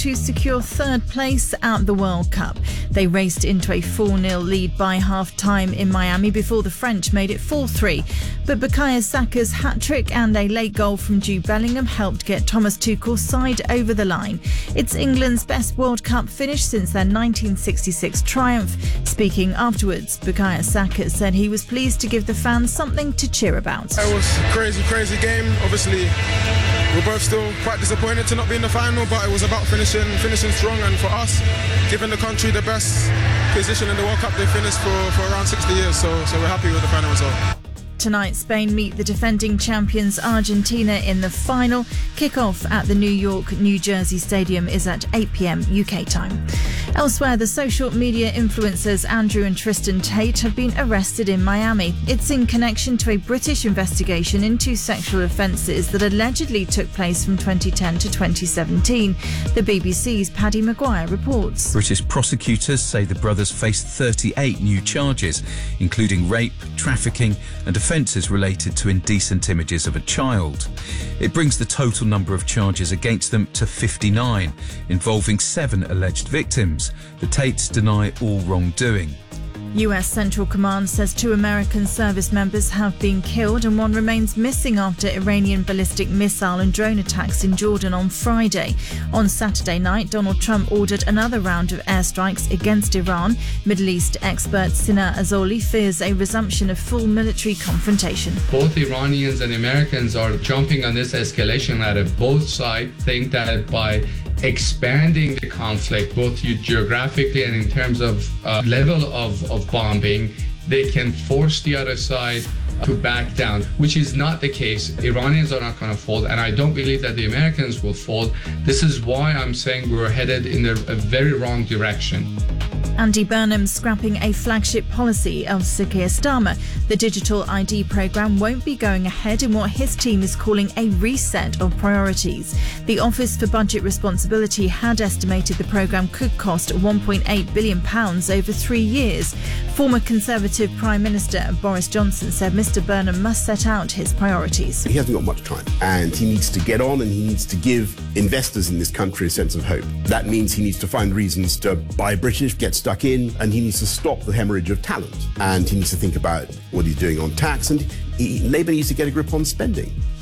to secure third place at the World Cup. They raced into a 4-0 lead by half-time in Miami before the French made it 4-3. But Bukayo Saka's hat-trick and a late goal from Jude Bellingham helped get Thomas Tuchel's side over the line. It's England's best World Cup finish since their 1966 triumph. Speaking afterwards, Bukayo Saka said he was pleased to give the fans something to cheer about. It was a crazy game. Obviously, we're both still quite disappointed to not be in the final, but it was about finishing strong, and for us, giving the country the best position in the World Cup they finished for around 60 years, so we're happy with the final result. Tonight, Spain meet the defending champions Argentina in the final. Kick-off at the New York, New Jersey Stadium is at 8 p.m. UK time. Elsewhere, the social media influencers Andrew and Tristan Tate have been arrested in Miami. It's in connection to a British investigation into sexual offences that allegedly took place from 2010 to 2017. The BBC's Paddy Maguire reports. British prosecutors say the brothers faced 38 new charges, including rape, trafficking and offences related to indecent images of a child. It brings the total number of charges against them to 59, involving 7 alleged victims. The Tates deny all wrongdoing. US Central Command says 2 American service members have been killed and 1 remains missing after Iranian ballistic missile and drone attacks in Jordan on Friday. On Saturday night, Donald Trump ordered another round of airstrikes against Iran. Middle East expert Sina Azoli fears a resumption of full military confrontation. Both Iranians and Americans are jumping on this escalation ladder. Both sides think that by expanding the conflict, both geographically and in terms of level of bombing, they can force the other side to back down, which is not the case. Iranians are not going to fold, and I don't believe that the Americans will fold. This is why I'm saying we're headed in a very wrong direction. Andy Burnham scrapping a flagship policy of Sir Keir Starmer. The digital ID programme won't be going ahead in what his team is calling a reset of priorities. The Office for Budget Responsibility had estimated the programme could cost £1.8 billion over 3 years. Former Conservative Prime Minister Boris Johnson said Mr Burnham must set out his priorities. He hasn't got much time, and he needs to get on, and he needs to give investors in this country a sense of hope. That means he needs to find reasons to buy British, get stuck in, and he needs to stop the hemorrhage of talent. And he needs to think about what he's doing on tax, and Labour needs to get a grip on spending.